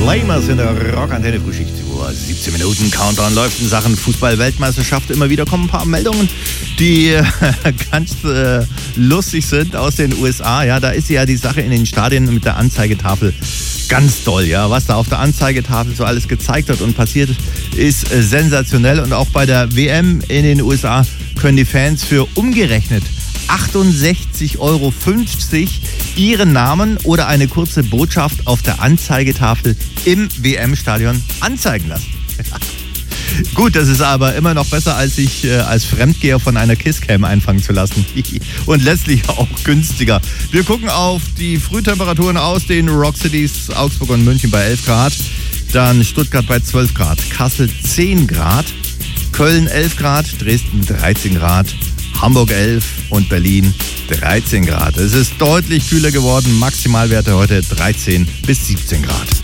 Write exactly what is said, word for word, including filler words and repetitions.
Flamers in der Rockantenne Frühschicht. siebzehn Minuten Countdown läuft in Sachen Fußball-Weltmeisterschaft. Immer wieder kommen ein paar Meldungen, die ganz äh, lustig sind aus den U S A. Ja, da ist ja die Sache in den Stadien mit der Anzeigetafel ganz toll. Ja, was da auf der Anzeigetafel so alles gezeigt hat und passiert, ist äh, sensationell. Und auch bei der W M in den U S A können die Fans für umgerechnet achtundsechzig Euro fünfzig ihren Namen oder eine kurze Botschaft auf der Anzeigetafel im W M-Stadion anzeigen lassen. Gut, das ist aber immer noch besser, als sich äh, als Fremdgeher von einer Kisscam einfangen zu lassen. Und letztlich auch günstiger. Wir gucken auf die Frühtemperaturen aus den Rock Cities Augsburg und München bei elf Grad. Dann Stuttgart bei zwölf Grad, Kassel zehn Grad, Köln elf Grad, Dresden dreizehn Grad, Hamburg elf und Berlin dreizehn Grad. Es ist deutlich kühler geworden. Maximalwerte heute dreizehn bis siebzehn Grad.